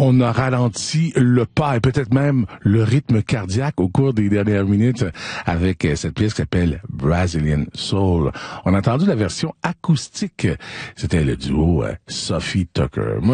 on a ralenti le pas et peut-être même le rythme cardiaque au cours des dernières minutes avec cette pièce qui s'appelle Brazilian Soul. On a entendu la version acoustique. C'était le duo Sophie Tucker.